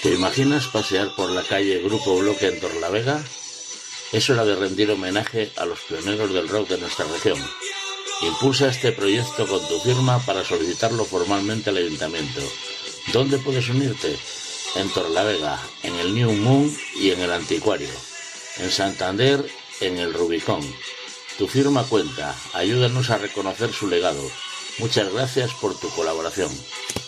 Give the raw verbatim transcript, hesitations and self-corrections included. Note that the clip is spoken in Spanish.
¿Te imaginas pasear por la calle Grupo Bloque en Torlavega? Es hora de rendir homenaje a los pioneros del rock de nuestra región. Impulsa este proyecto con tu firma para solicitarlo formalmente al Ayuntamiento. ¿Dónde puedes unirte? En Torlavega, en el New Moon y en el Anticuario. En Santander, en el Rubicón. Tu firma cuenta. Ayúdanos a reconocer su legado. Muchas gracias por tu colaboración.